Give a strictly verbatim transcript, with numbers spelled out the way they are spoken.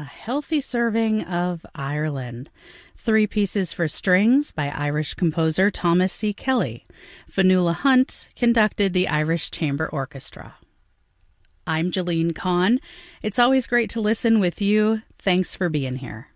healthy serving of Ireland. Three pieces for strings by Irish composer Thomas C. Kelly. Fionnuala Hunt conducted the Irish Chamber Orchestra. I'm Jalene Kahn. It's always great to listen with you. Thanks for being here.